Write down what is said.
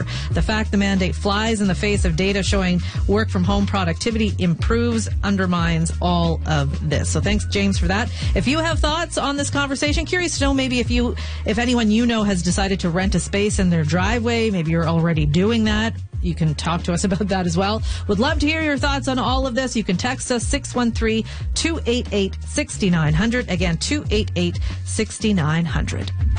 However, the fact the mandate flies in the face of data showing work from home productivity improves, undermines all of this. So thanks, James, for that. If you have thoughts on this conversation, curious to know maybe if anyone you know has decided to rent a space in their driveway, maybe you're already doing that. You can talk to us about that as well. Would love to hear your thoughts on all of this. You can text us 613-288-6900. Again, 288-6900.